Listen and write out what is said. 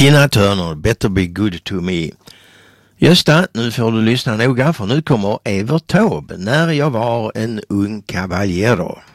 Tina Turner, Better Be Good To Me. Gösta, nu får du lyssna noga för nu kommer Evert Taube, När jag var en ung cavaliero.